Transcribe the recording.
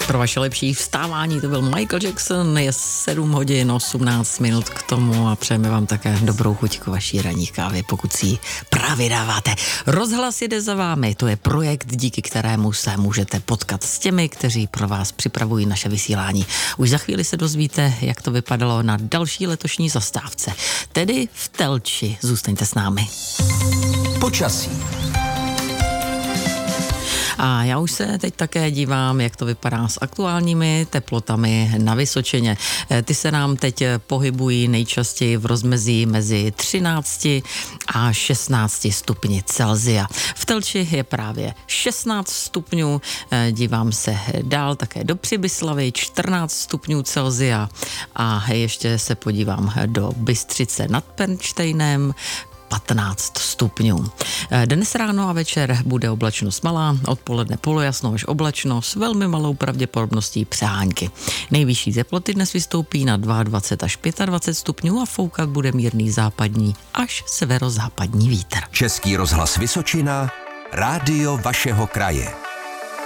Pro vaše lepší vstávání to byl Michael Jackson, je 7 hodin 18 minut k tomu a přejeme vám také dobrou chuť k vaší ranní kávě, pokud si ji právě dáváte. Rozhlas jede za vámi, to je projekt, díky kterému se můžete potkat s těmi, kteří pro vás připravují naše vysílání. Už za chvíli se dozvíte, jak to vypadalo na další letošní zastávce, tedy v Telči. Zůstaňte s námi. Počasí. A já už se teď také dívám, jak to vypadá s aktuálními teplotami na Vysočině. Ty se nám teď pohybují nejčastěji v rozmezí mezi 13 a 16 stupni Celsia. V Telči je právě 16 stupňů, dívám se dál také do Přibyslavy, 14 stupňů Celsia a ještě se podívám do Bystřice nad Pernštejnem, 15 stupňů. Dnes ráno a večer bude oblačnost malá, odpoledne polojasno až oblačno s velmi malou pravděpodobností přehánky. Nejvyšší teploty dnes vystoupí na 22 až 25 stupňů a foukat bude mírný západní až severozápadní vítr. Český rozhlas Vysočina, rádio vašeho kraje.